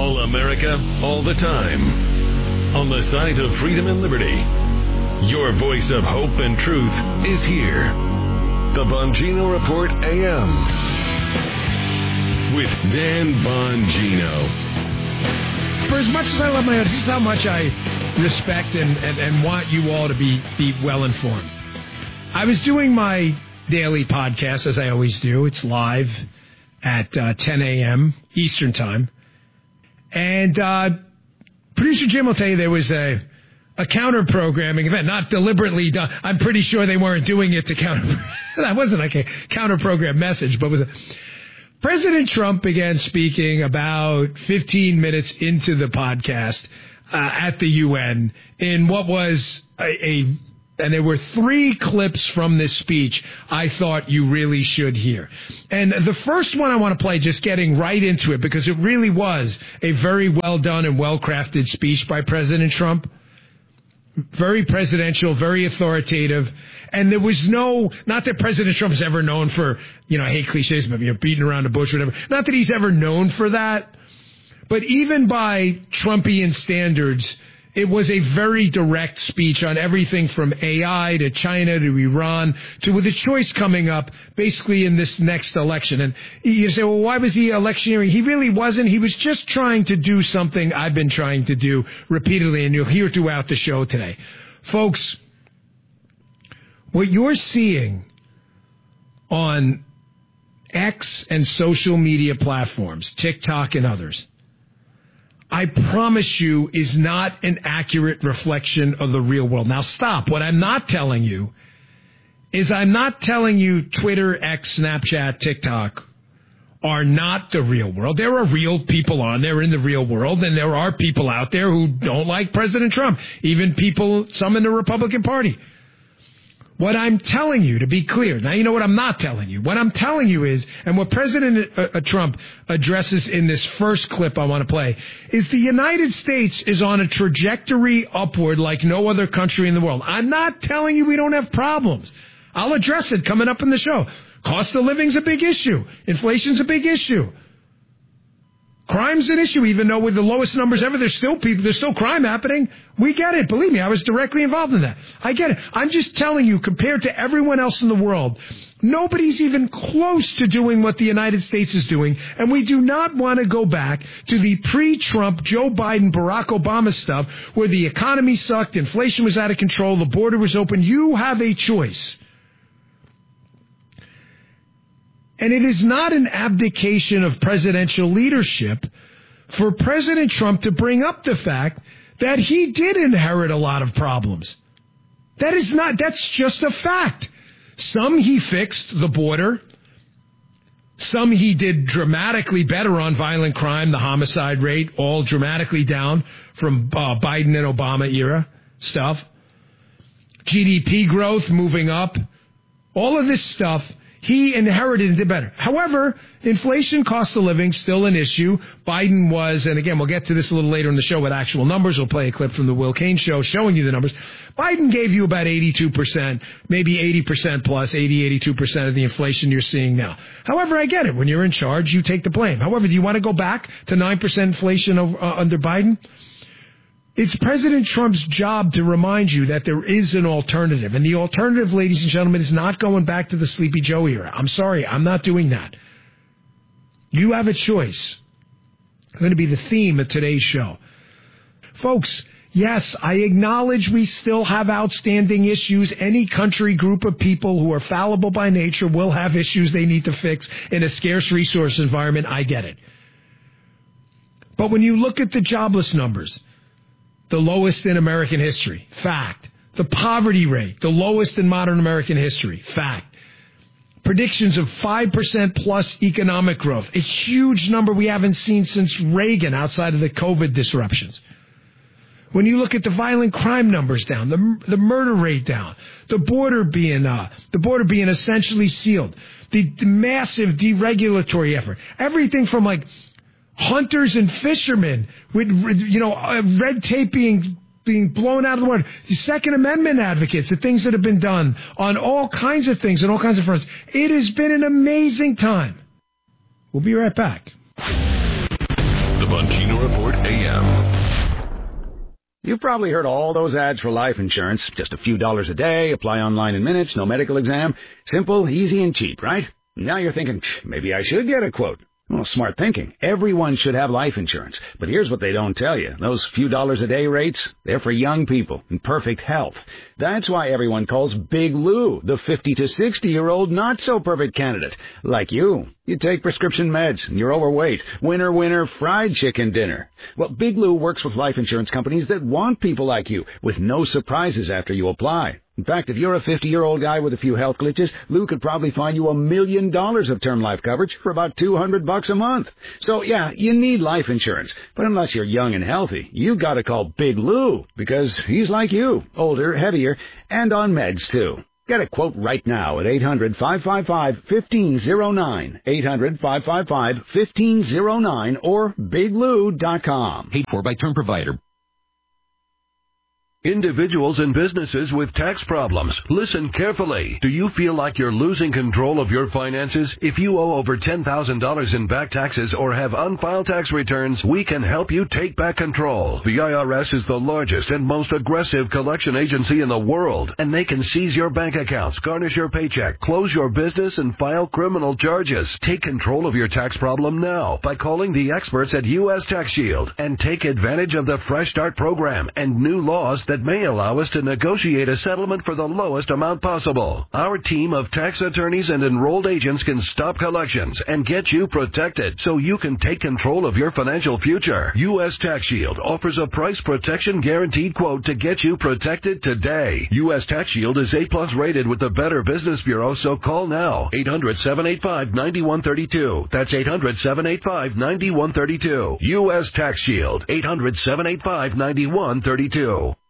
All America, all the time. On the side of freedom and liberty. Your voice of hope and truth is here. The Bongino Report AM. With Dan Bongino. For as much as I love my audience, this is how much I respect and want you all to be well informed. I was doing my daily podcast, as I always do. It's live at 10 a.m. Eastern Time. And producer Jim will tell you there was a counter-programming event, not deliberately done. I'm pretty sure they weren't doing it to counter. That wasn't like a counter-program message, but was a... President Trump began speaking about 15 minutes into the podcast at the UN in what was and there were 3 clips from this speech I thought you really should hear. And the first one I want to play, just getting right into it, because it really was a very well done and well-crafted speech by President Trump. Very presidential, very authoritative. And there was not that President Trump is ever known for, I hate cliches, but beating around the bush, whatever. Not that he's ever known for that. But even by Trumpian standards, it was a very direct speech on everything from AI to China to Iran to with the choice coming up basically in this next election. And you say, well, why was he electioneering? He really wasn't. He was just trying to do something I've been trying to do repeatedly, and you'll hear throughout the show today. Folks, what you're seeing on X and social media platforms, TikTok and others, I promise you, is not an accurate reflection of the real world. Now, stop. What I'm not telling you is I'm not telling you Twitter, X, Snapchat, TikTok are not the real world. There are real people on there in the real world, and there are people out there who don't like President Trump, even people, some in the Republican Party. What I'm telling you, to be clear, now you know what I'm not telling you. What I'm telling you is, and what President Trump addresses in this first clip I want to play, is the United States is on a trajectory upward like no other country in the world. I'm not telling you we don't have problems. I'll address it coming up in the show. Cost of living's a big issue. Inflation's a big issue. Crime's an issue, even though with the lowest numbers ever, there's still crime happening. We get it. Believe me, I was directly involved in that. I get it. I'm just telling you, compared to everyone else in the world, nobody's even close to doing what the United States is doing, and we do not want to go back to the pre-Trump, Joe Biden, Barack Obama stuff, where the economy sucked, inflation was out of control, the border was open. You have a choice. And it is not an abdication of presidential leadership for President Trump to bring up the fact that he did inherit a lot of problems. That's just a fact. Some he fixed, the border. Some he did dramatically better on violent crime, the homicide rate, all dramatically down from Biden and Obama era stuff. GDP growth moving up. All of this stuff he inherited and did better. However, inflation, cost of living, still an issue. Biden was, and again, we'll get to this a little later in the show with actual numbers. We'll play a clip from the Will Cain show showing you the numbers. Biden gave you about 82%, maybe 80% plus, 82% of the inflation you're seeing now. However, I get it. When you're in charge, you take the blame. However, do you want to go back to 9% inflation under Biden? It's President Trump's job to remind you that there is an alternative. And the alternative, ladies and gentlemen, is not going back to the Sleepy Joe era. I'm sorry, I'm not doing that. You have a choice. It's going to be the theme of today's show. Folks, yes, I acknowledge we still have outstanding issues. Any country, group of people who are fallible by nature will have issues they need to fix in a scarce resource environment. I get it. But when you look at the jobless numbers, the lowest in American history, fact. The poverty rate, the lowest in modern American history, fact. Predictions of 5% plus economic growth, a huge number we haven't seen since Reagan outside of the COVID disruptions. When you look at the violent crime numbers down, the murder rate down, the border being essentially sealed, the massive deregulatory effort, everything from like hunters and fishermen with, red tape being blown out of the water. The Second Amendment advocates, the things that have been done on all kinds of things and all kinds of fronts. It has been an amazing time. We'll be right back. The Bongino Report AM. You've probably heard all those ads for life insurance. Just a few dollars a day, apply online in minutes, no medical exam. Simple, easy, and cheap, right? Now you're thinking, maybe I should get a quote. Well, smart thinking. Everyone should have life insurance. But here's what they don't tell you. Those few dollars a day rates, they're for young people in perfect health. That's why everyone calls Big Lou the 50 to 60-year-old not-so-perfect candidate. Like you. You take prescription meds, and you're overweight. Winner, winner, fried chicken dinner. Well, Big Lou works with life insurance companies that want people like you, with no surprises after you apply. In fact, if you're a 50-year-old guy with a few health glitches, Lou could probably find you $1 million of term life coverage for about $200 a month. So, yeah, you need life insurance. But unless you're young and healthy, you gotta call Big Lou, because he's like you, older, heavier, and on meds, too. Get a quote right now at 800-555-1509, 800-555-1509, or biglou.com. Paid for by term provider. Individuals and businesses with tax problems, listen carefully. Do you feel like you're losing control of your finances? If you owe over $10,000 in back taxes or have unfiled tax returns, we can help you take back control. The IRS is the largest and most aggressive collection agency in the world, and they can seize your bank accounts, garnish your paycheck, close your business, and file criminal charges. Take control of your tax problem now by calling the experts at U.S. Tax Shield and take advantage of the Fresh Start program and new laws that may allow us to negotiate a settlement for the lowest amount possible. Our team of tax attorneys and enrolled agents can stop collections and get you protected so you can take control of your financial future. U.S. Tax Shield offers a price protection guaranteed quote to get you protected today. U.S. Tax Shield is A+ rated with the Better Business Bureau, so call now. 800-785-9132. That's 800-785-9132. U.S. Tax Shield. 800-785-9132.